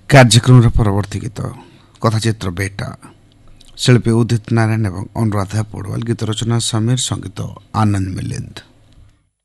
କାର୍ଯ୍ୟକ୍ରମର ପରବର୍ତ୍ତୀ ଗୀତ କଥାଚିତ୍ର ବେଟା ଶିଳ୍ପୀ ଉଦିତ ନାରାୟଣ ଏବଂ ଅନୁରାଧା ପୋଡୱାଲ ଗୀତ ରଚନା ସମୀର ସଙ୍ଗୀତ ଆନନ୍ଦ ମିଲିନ୍ଦ।